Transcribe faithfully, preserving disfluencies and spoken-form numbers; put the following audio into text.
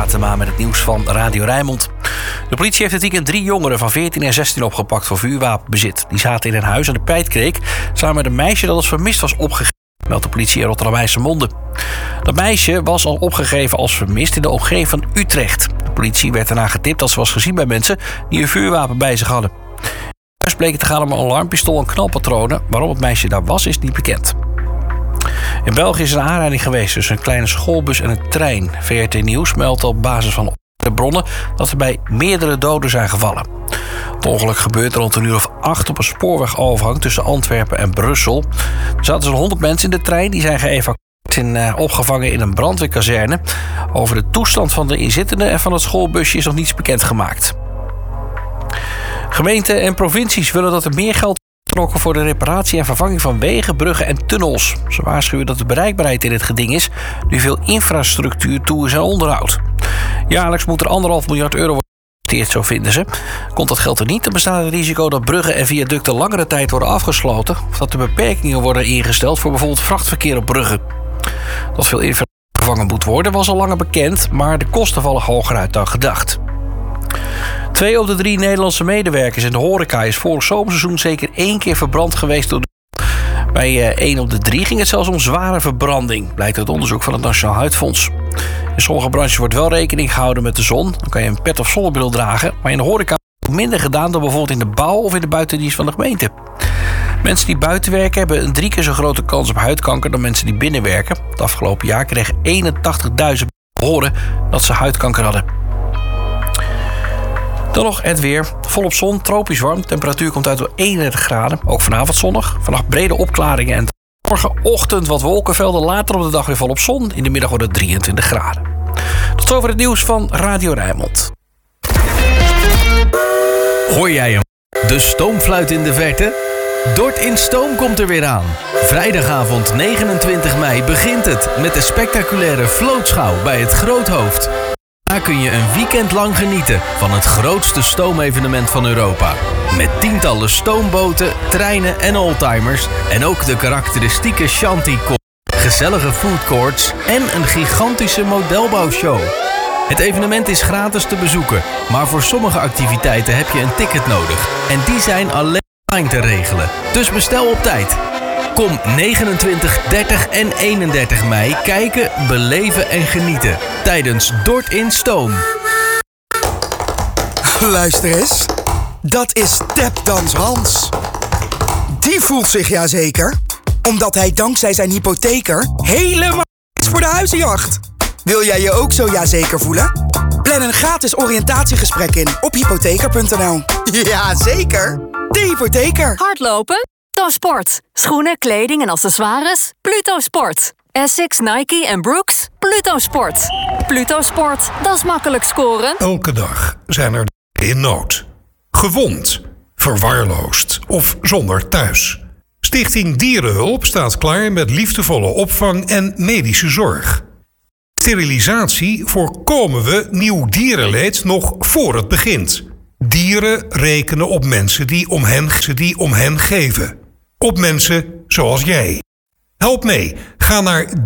Hatema met het nieuws van Radio Rijnmond. De politie heeft dit weekend drie jongeren van veertien en zestien opgepakt voor vuurwapenbezit. Die zaten in een huis aan de Pijtkreek samen met een meisje dat als vermist was opgegeven, meldt de politie in Rotterdam-IJsselmonde. Dat meisje was al opgegeven als vermist in de omgeving van Utrecht. De politie werd daarna getipt dat ze was gezien bij mensen die een vuurwapen bij zich hadden. Het bleek het te gaan om een alarmpistool en knalpatronen. Waarom het meisje daar was, is niet bekend. In België is een aanrijding geweest tussen een kleine schoolbus en een trein. V R T Nieuws meldt op basis van bronnen dat er bij meerdere doden zijn gevallen. Het ongeluk gebeurde rond een uur of acht op een spoorwegovergang tussen Antwerpen en Brussel. Er zaten zo'n honderd mensen in de trein, die zijn geëvacueerd en uh, opgevangen in een brandweerkazerne. Over de toestand van de inzittenden en van het schoolbusje is nog niets bekendgemaakt. Gemeenten en provincies willen dat er meer geld getrokken voor de reparatie en vervanging van wegen, bruggen en tunnels. Ze waarschuwen dat de bereikbaarheid in het geding is, nu veel infrastructuur toe is aan onderhoud. Jaarlijks moet er anderhalf miljard euro worden geïnvesteerd, zo vinden ze. Komt dat geld er niet, dan bestaat het risico dat bruggen en viaducten langere tijd worden afgesloten, of dat er beperkingen worden ingesteld voor bijvoorbeeld vrachtverkeer op bruggen. Dat veel infrastructuur vervangen moet worden was al langer bekend, maar de kosten vallen hoger uit dan gedacht. Twee op de drie Nederlandse medewerkers in de horeca is vorig zomerseizoen zeker één keer verbrand geweest door de... Bij uh, één op de drie ging het zelfs om zware verbranding, blijkt uit onderzoek van het Nationaal Huidfonds. In sommige branches wordt wel rekening gehouden met de zon. Dan kan je een pet of zonnebril dragen, maar in de horeca wordt minder gedaan dan bijvoorbeeld in de bouw of in de buitendienst van de gemeente. Mensen die buiten werken hebben een drie keer zo grote kans op huidkanker dan mensen die binnen werken. Het afgelopen jaar kregen eenentachtigduizend horen dat ze huidkanker hadden. Dan nog het weer. Volop zon, tropisch warm. De temperatuur komt uit op eenendertig graden. Ook vanavond zonnig. Vannacht brede opklaringen en morgenochtend wat wolkenvelden. Later op de dag weer volop zon. In de middag wordt het drieëntwintig graden. Tot zover het nieuws van Radio Rijnmond. Hoor jij hem? De stoomfluit in de verte? Dort in Stoom komt er weer aan. Vrijdagavond negenentwintig mei begint het met de spectaculaire vlootschouw bij het Groothoofd. Daar kun je een weekend lang genieten van het grootste stoomevenement van Europa. Met tientallen stoomboten, treinen en oldtimers en ook de karakteristieke shanty-kooi, gezellige foodcourts en een gigantische modelbouwshow. Het evenement is gratis te bezoeken, maar voor sommige activiteiten heb je een ticket nodig. En die zijn alleen online te regelen. Dus bestel op tijd. Kom negenentwintig, dertig en eenendertig mei kijken, beleven en genieten tijdens Dort in Stoom. Luister eens, dat is Tapdance Hans. Die voelt zich ja zeker, omdat hij dankzij zijn hypotheker helemaal is voor de huizenjacht. Wil jij je ook zo ja zeker voelen? Plan een gratis oriëntatiegesprek in op hypotheker punt n l. Ja zeker, de hypotheker. Hardlopen? Pluto Sport. Schoenen, kleding en accessoires? Pluto Sport. Essex, Nike en Brooks? Pluto Sport. Pluto Sport, dat is makkelijk scoren. Elke dag zijn er in nood. Gewond, verwaarloosd of zonder thuis. Stichting Dierenhulp staat klaar met liefdevolle opvang en medische zorg. Sterilisatie voorkomen we nieuw dierenleed nog voor het begint. Dieren rekenen op mensen die om hen, die om hen geven. Op mensen zoals jij. Help mee. Ga naar